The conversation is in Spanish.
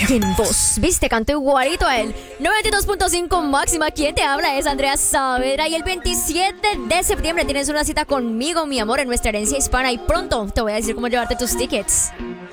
en voz, viste, canto igualito a él. 92.5 máxima, ¿quién te habla? Es Andrea Saavedra y el 27 de septiembre tienes una cita conmigo, mi amor, en nuestra herencia hispana y pronto te voy a decir cómo llevarte tus tickets.